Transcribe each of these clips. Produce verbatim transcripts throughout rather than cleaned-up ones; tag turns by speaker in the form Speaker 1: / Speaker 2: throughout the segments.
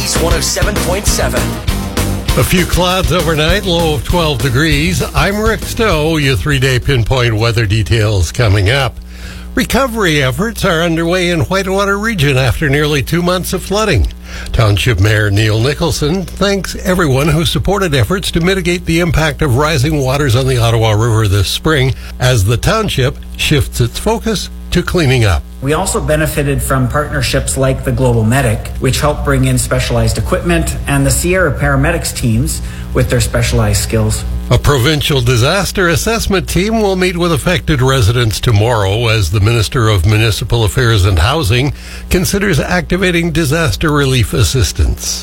Speaker 1: Oldies one oh seven point seven.
Speaker 2: A few clouds overnight, low of twelve degrees. I'm Rick Stowe, your three-day pinpoint weather details coming up. Recovery efforts are underway in Whitewater Region after nearly two months of flooding. Township Mayor Neil Nicholson thanks everyone who supported efforts to mitigate the impact of rising waters on the Ottawa River this spring as the township shifts its focus to cleaning up.
Speaker 3: We also benefited from partnerships like the Global Medic, which helped bring in specialized equipment, and the Sierra paramedics teams with their specialized skills.
Speaker 2: A provincial disaster assessment team will meet with affected residents tomorrow as the Minister of Municipal Affairs and Housing considers activating disaster relief assistance.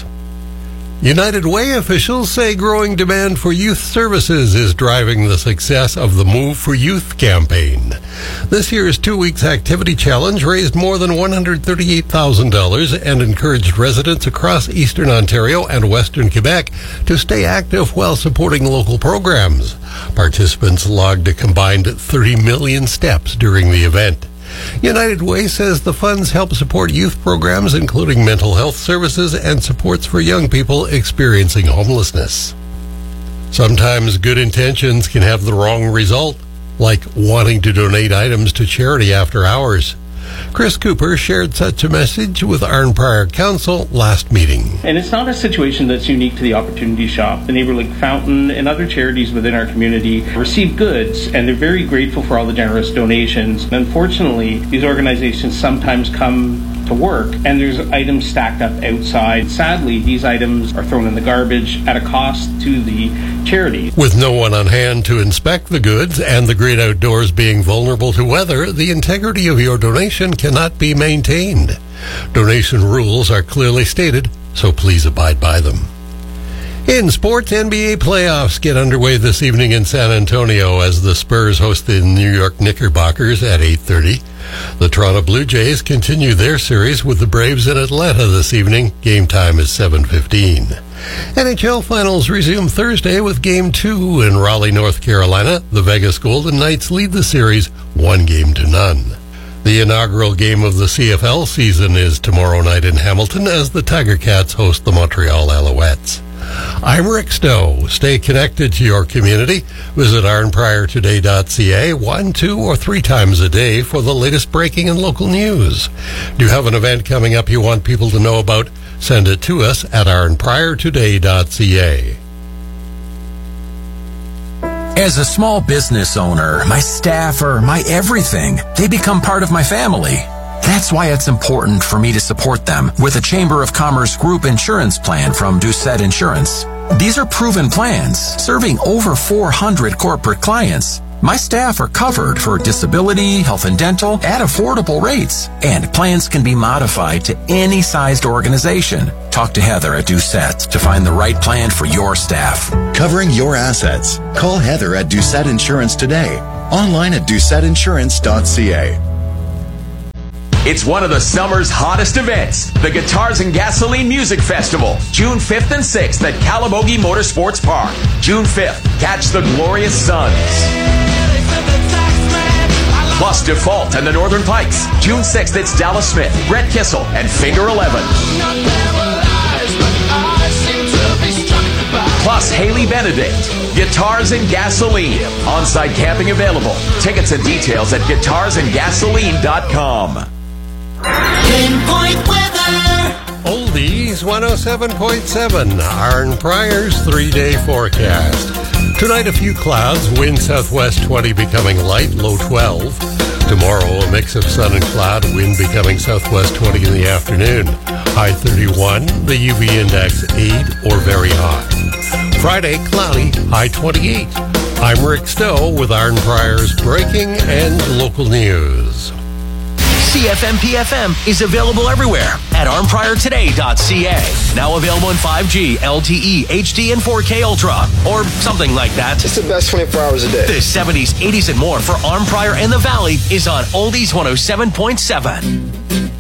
Speaker 2: United Way officials say growing demand for youth services is driving the success of the Move for Youth campaign. This year's two weeks activity challenge raised more than one hundred thirty-eight thousand dollars and encouraged residents across eastern Ontario and western Quebec to stay active while supporting local programs. Participants logged a combined thirty million steps during the event. United Way says the funds help support youth programs including mental health services and supports for young people experiencing homelessness. Sometimes good intentions can have the wrong result, like wanting to donate items to charity after hours. Chris Cooper shared such a message with Arnprior Council last meeting.
Speaker 4: And it's not a situation that's unique to the Opportunity Shop. The Neighbourly Fountain and other charities within our community receive goods, and they're very grateful for all the generous donations. Unfortunately, these organizations sometimes come to work and there's items stacked up outside. Sadly, these items are thrown in the garbage at a cost to the charity.
Speaker 2: With no one on hand to inspect the goods and the great outdoors being vulnerable to weather, the integrity of your donation cannot be maintained. Donation rules are clearly stated, so please abide by them. In sports, N B A playoffs get underway this evening in San Antonio as the Spurs host the New York Knickerbockers at eight thirty. The Toronto Blue Jays continue their series with the Braves in Atlanta this evening. Game time is seven fifteen. N H L finals resume Thursday with Game two in Raleigh, North Carolina. The Vegas Golden Knights lead the series one game to none. The inaugural game of the C F L season is tomorrow night in Hamilton as the Tiger Cats host the Montreal Alouettes. I'm Rick Stowe. Stay connected to your community. Visit arnprior today dot c a one, two, or three times a day for the latest breaking and local news. Do you have an event coming up you want people to know about? Send it to us at arnprior today dot c a.
Speaker 5: As a small business owner, my staff are my everything. They become part of my family. That's why it's important for me to support them with a Chamber of Commerce group insurance plan from Doucette Insurance. These are proven plans serving over four hundred corporate clients. My staff are covered for disability, health and dental at affordable rates, and plans can be modified to any sized organization. Talk to Heather at Doucette to find the right plan for your staff.
Speaker 6: Covering your assets. Call Heather at Doucette Insurance today. Online at doucette insurance dot c a.
Speaker 7: It's one of the summer's hottest events, the Guitars and Gasoline Music Festival, June fifth and sixth at Calabogie Motorsports Park. June fifth, catch the Glorious Sons. Plus Default and the Northern Pikes. June sixth, it's Dallas Smith, Brett Kissel, and Finger eleven. Plus Haley Benedict. Guitars and Gasoline. On-site camping available. Tickets and details at guitars and gasoline dot com.
Speaker 8: Pinpoint weather.
Speaker 2: Oldies one oh seven point seven, Arnprior's three-day forecast. Tonight a few clouds, wind southwest twenty becoming light, low twelve. Tomorrow a mix of sun and cloud, wind becoming southwest twenty in the afternoon. High thirty-one, the U V index eight or very hot. Friday, cloudy, high twenty-eight. I'm Rick Stowe with Arnprior's breaking and local news.
Speaker 1: C F M P F M is available everywhere at arnprior today dot c a. Now available in five G, L T E, H D, and four K Ultra, or something like that.
Speaker 9: It's the best twenty-four hours a day.
Speaker 1: The seventies, eighties, and more for Arnprior and the Valley is on Oldies one oh seven point seven.